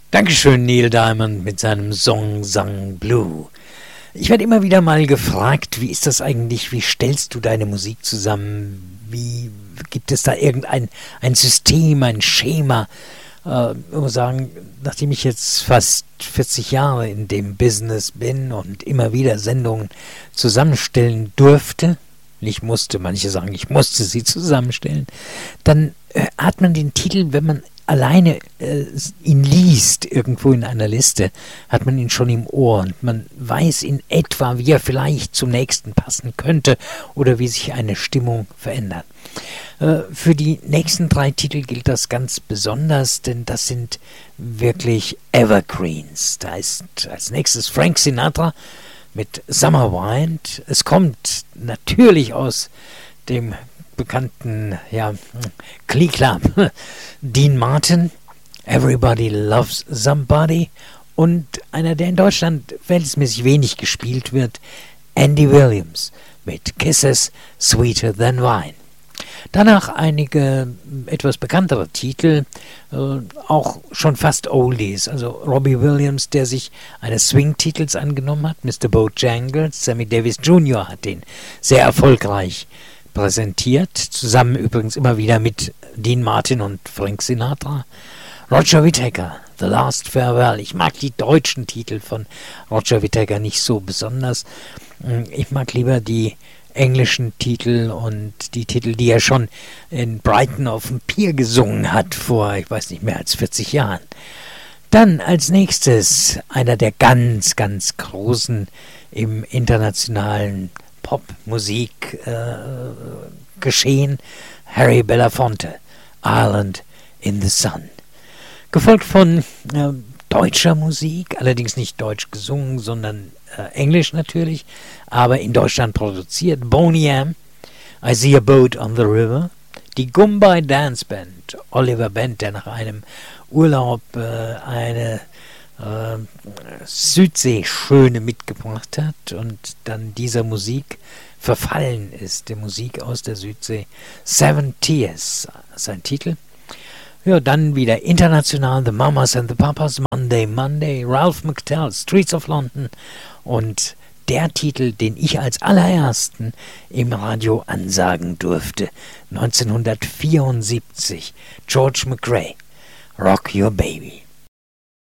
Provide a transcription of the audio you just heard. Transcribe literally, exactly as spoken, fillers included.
Dankeschön, Neil Diamond mit seinem Song Sang Blue. Ich werde immer wieder mal gefragt, wie ist das eigentlich, wie stellst du deine Musik zusammen? Wie gibt es da irgendein ein System, ein Schema? Äh, ich muss sagen, nachdem ich jetzt fast vierzig Jahre in dem Business bin und immer wieder Sendungen zusammenstellen durfte, nicht musste, manche sagen, ich musste sie zusammenstellen, dann äh, hat man den Titel, wenn man alleine äh, ihn liest, irgendwo in einer Liste, hat man ihn schon im Ohr und man weiß in etwa, wie er vielleicht zum nächsten passen könnte oder wie sich eine Stimmung verändert. Äh, für die nächsten drei Titel gilt das ganz besonders, denn das sind wirklich Evergreens. Da ist als nächstes Frank Sinatra mit Summer Wind. Es kommt natürlich aus dem bekannten ja, Glee Club Dean Martin, Everybody Loves Somebody, und einer, der in Deutschland verhältnismäßig wenig gespielt wird, Andy Williams mit Kisses Sweeter Than Wine. Danach einige etwas bekanntere Titel, äh, auch schon fast Oldies. Also Robbie Williams, der sich eines Swing-Titels angenommen hat, Mister Bojangles. Sammy Davis Junior hat den sehr erfolgreich präsentiert, zusammen übrigens immer wieder mit Dean Martin und Frank Sinatra. Roger Whittaker, The Last Farewell. Ich mag die deutschen Titel von Roger Whittaker nicht so besonders. Ich mag lieber die englischen Titel und die Titel, die er schon in Brighton auf dem Pier gesungen hat vor, ich weiß nicht, mehr als vierzig Jahren. Dann als nächstes einer der ganz, ganz Großen im internationalen Popmusik äh, geschehen, Harry Belafonte, Island in the Sun. Gefolgt von äh, deutscher Musik, allerdings nicht deutsch gesungen, sondern äh, englisch natürlich, aber in Deutschland produziert. Boney M., I See a Boat on the River. Die Gumbay Dance Band, Oliver Bent, der nach einem Urlaub äh, eine äh, Südseeschöne mitgebracht hat und dann dieser Musik verfallen ist, der Musik aus der Südsee. Seven Tears, sein Titel. Ja, dann wieder international, The Mamas and the Papas, Monday, Monday, Ralph McTell, Streets of London, und der Titel, den ich als allerersten im Radio ansagen durfte, neunzehnhundertvierundsiebzig, George McRae, Rock Your Baby.